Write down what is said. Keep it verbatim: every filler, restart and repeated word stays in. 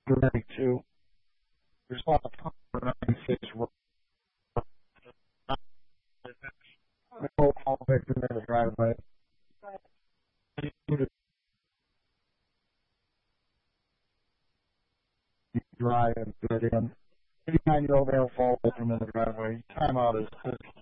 thirty-two. There's a lot of power ninety-six. No call victim in the driveway. Drive and get in. eighty-nine-year-old male fall victim in the driveway. Timeout is